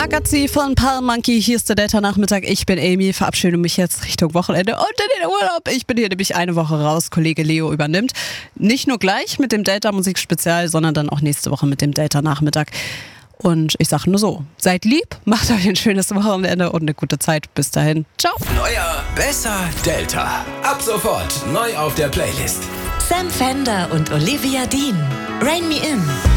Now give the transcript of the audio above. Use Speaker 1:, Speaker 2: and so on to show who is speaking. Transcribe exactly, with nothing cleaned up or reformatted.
Speaker 1: Agazi von Pal Monkey, hier ist der Delta-Nachmittag. Ich bin Amy, verabschiede mich jetzt Richtung Wochenende und in den Urlaub. Ich bin hier nämlich eine Woche raus, Kollege Leo übernimmt. Nicht nur gleich mit dem Delta-Musik-Spezial, sondern dann auch nächste Woche mit dem Delta-Nachmittag. Und ich sage nur so, seid lieb, macht euch ein schönes Wochenende und eine gute Zeit. Bis dahin, ciao.
Speaker 2: Neuer, besser Delta. Ab sofort neu auf der Playlist.
Speaker 3: Sam Fender und Olivia Dean. Rain Me In.